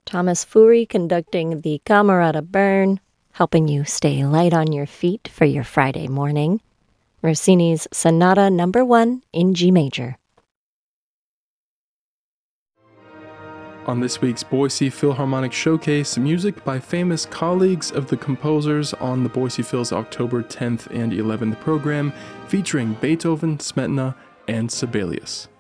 Thomas Fury conducting the Camerata Burn, helping you stay light on your feet for your Friday morning. Rossini's Sonata No. 1 in G major. On this week's Boise Philharmonic Showcase, music by famous colleagues of the composers on the Boise Phil's October 10th and 11th program, featuring Beethoven, Smetana, and Sibelius.